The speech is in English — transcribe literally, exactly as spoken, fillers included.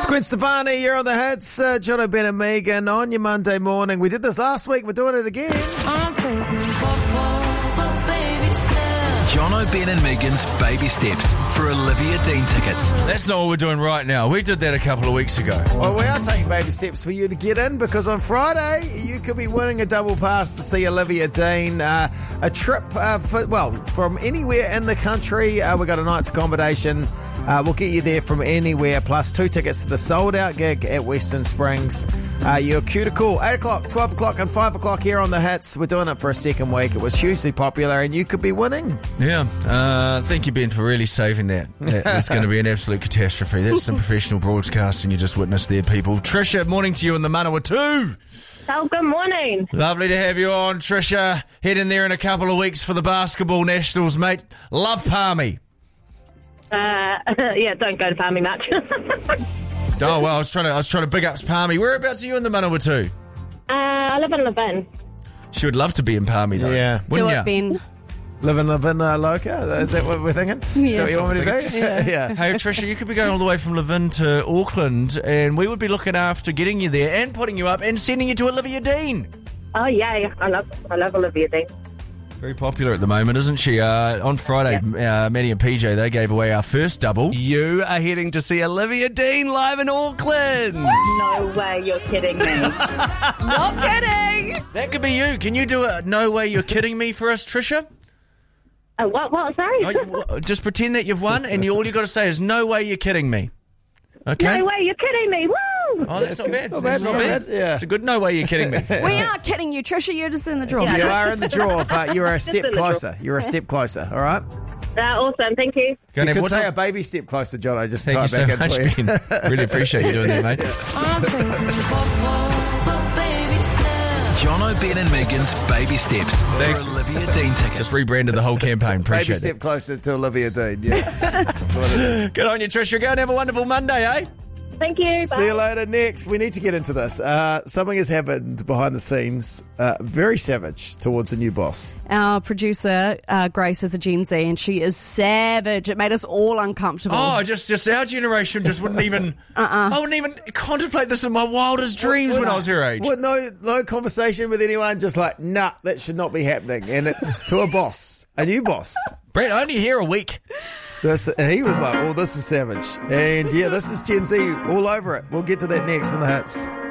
Gwen Stefani, you're on the hits. Uh, Jono, Ben and Megan on your Monday morning. We did this last week. We're doing it again. Jono, Ben and Megan's Baby Steps for Olivia Dean tickets. That's not what we're doing right now. We did that a couple of weeks ago. Well, we are taking baby steps for you to get in because on Friday you could be winning a double pass to see Olivia Dean. Uh, a trip, uh, for, well, from anywhere in the country. Uh, we got a night's accommodation. Uh, we'll get you there from anywhere, plus two tickets to the sold-out gig at Western Springs. Uh, you're cue to call. eight o'clock, twelve o'clock and five o'clock here on The Hits. We're doing it for a second week. It was hugely popular and you could be winning. Yeah. Uh, thank you, Ben, for really saving that. It's going to be an absolute catastrophe. That's some professional broadcasting you just witnessed there, people. Trisha, morning to you in the Manawatu. Oh, good morning. Lovely to have you on, Trisha. Heading there in a couple of weeks for the basketball nationals, mate. Love Palmy. Uh, yeah, don't go to Palmy much. Oh well, I was trying to I was trying to big up Palmy. Whereabouts are you in the Manawatu? uh, I live in Levin. She would love to be in Palmy though. Yeah. Wouldn't Do ya? it, Ben. Live in, live in uh, Loca? Is that what we're thinking? Yeah. Is that what you want me to do? Yeah. yeah. Hey Trisha, you could be going all the way from Levin to Auckland, and we would be looking after getting you there and putting you up and sending you to Olivia Dean. Oh, yeah, I love I love Olivia Dean. Very popular at the moment, isn't she? Uh, on Friday, uh, Maddie and P J, they gave away our first double. You are heading to see Olivia Dean live in Auckland. No way, you're kidding me. Not kidding. That could be you. Can you do a no way you're kidding me for us, Trisha? Oh, what, what, sorry? Oh, you- just pretend that you've won, and you, all you got to say is no way you're kidding me. Okay? No way, you're kidding me. Woo! Oh, that's not bad. Not That's bad, not not bad. bad, yeah. It's a good no way you're kidding me. We are kidding you, Trisha. You're just in the draw. You are in the draw, but you're a step in the draw. closer. You're a step closer, all right? Uh, awesome, thank you. Go You and have could what's say up? a baby step closer, John. I just Thank you type so back much, in for you. Ben. Really appreciate you doing that, mate. Jono, Ben and Megan's Baby Steps Thanks. for Olivia Dean tickets. Just rebranded the whole campaign. Baby Appreciate step it. closer to Olivia Dean, yeah. That's what it is. Good on you, Trisha. Go and have a wonderful Monday, eh? Thank you. Bye. See you later. Next, we need to get into this. Uh, something has happened behind the scenes, uh, very savage towards a new boss. Our producer, uh, Grace, is a Gen Z, and she is savage. It made us all uncomfortable. Oh, just just our generation just wouldn't even. Uh-uh. I wouldn't even contemplate this in my wildest dreams when I was her age. What, no, no conversation with anyone, just like, nah, that should not be happening. And it's to a boss, a new boss. Brett, only here a week. This, and he was like, oh, this is savage. And yeah, this is Gen Z all over it. We'll get to that next in the hits.